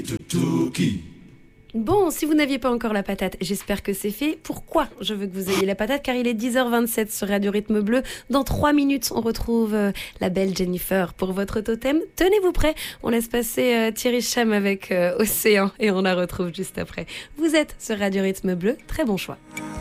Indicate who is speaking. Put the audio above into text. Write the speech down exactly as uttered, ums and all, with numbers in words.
Speaker 1: Bon, si vous n'aviez pas encore la patate, j'espère que c'est fait. Pourquoi je veux que vous ayez la patate? Car il est dix heures vingt-sept sur Radio Rythme Bleu. Dans trois minutes, on retrouve euh, la belle Jennifer pour votre totem. Tenez-vous prêts, on laisse passer euh, Thierry Cham avec euh, Océan et on la retrouve juste après. Vous êtes sur Radio Rythme Bleu, très bon choix.